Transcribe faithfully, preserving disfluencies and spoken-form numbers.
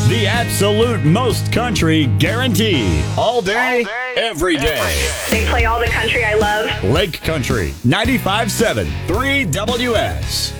The absolute most country guaranteed. All day, every day. They play all the country I love. Lake Country ninety-five point seven, three W S.